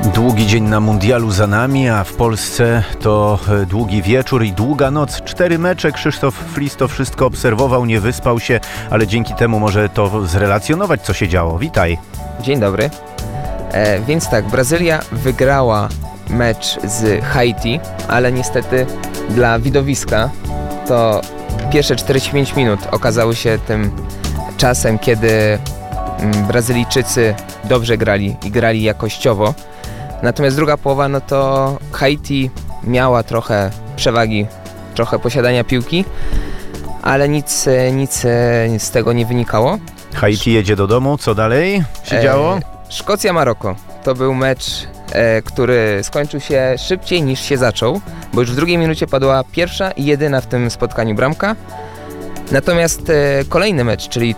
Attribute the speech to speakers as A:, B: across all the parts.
A: Długi dzień na mundialu za nami, a w Polsce to długi wieczór i długa noc. 4 mecze, Krzysztof Flis to wszystko obserwował, nie wyspał się, ale dzięki temu może to zrelacjonować, co się działo. Witaj.
B: Dzień dobry. Więc tak, Brazylia wygrała mecz z Haiti, ale niestety dla widowiska to pierwsze 45 minut okazały się tym czasem, kiedy Brazylijczycy dobrze grali i grali jakościowo. Natomiast druga połowa, no to Haiti miała trochę przewagi, trochę posiadania piłki, ale nic z tego nie wynikało.
A: Haiti jedzie do domu, co dalej się działo?
B: Szkocja-Maroko to był mecz, który skończył się szybciej niż się zaczął, bo już w drugiej minucie padła pierwsza i jedyna w tym spotkaniu bramka. Natomiast kolejny mecz, czyli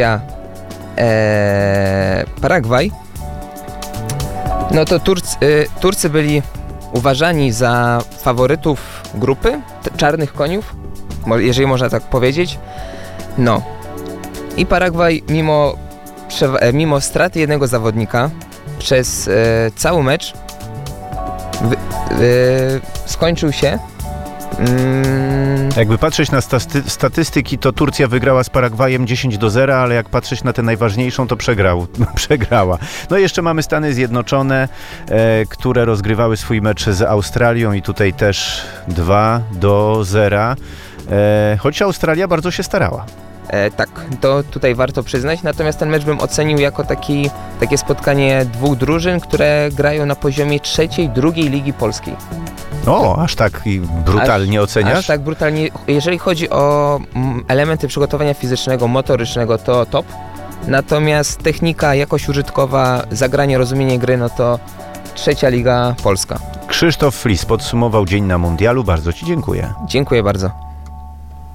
B: Turcja-Paragwaj, no to Turcy byli uważani za faworytów grupy, czarnych koniów, jeżeli można tak powiedzieć. No i Paragwaj mimo straty jednego zawodnika przez cały mecz skończył się.
A: Jakby patrzeć na statystyki, to Turcja wygrała z Paragwajem 10-0, ale jak patrzeć na tę najważniejszą, to przegrała. No i jeszcze mamy Stany Zjednoczone, które rozgrywały swój mecz z Australią i tutaj też 2-0, choć Australia bardzo się starała.
B: Tak, to tutaj warto przyznać, natomiast ten mecz bym ocenił jako takie spotkanie dwóch drużyn, które grają na poziomie drugiej ligi polskiej.
A: O, aż tak brutalnie oceniasz?
B: Aż tak brutalnie. Jeżeli chodzi o elementy przygotowania fizycznego, motorycznego, to top. Natomiast technika, jakość użytkowa, zagranie, rozumienie gry, no to 3. liga polska.
A: Krzysztof Flis podsumował dzień na mundialu. Bardzo Ci dziękuję.
B: Dziękuję bardzo.